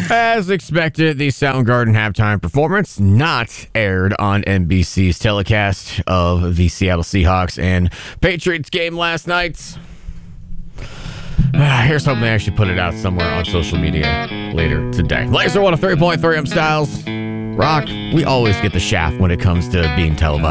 As expected, the Soundgarden halftime performance not aired on NBC's telecast of the Seattle Seahawks and Patriots game last night. Here's hoping they actually put it out somewhere on social media later today. Laser 103.3, I'm Styles. Rock, we always get the shaft when it comes to being televised.